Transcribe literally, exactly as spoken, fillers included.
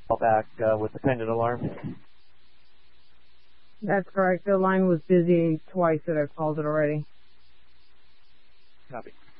call back uh, with the pendant alarm. That's correct. The line was busy twice that I've called it already. Copy.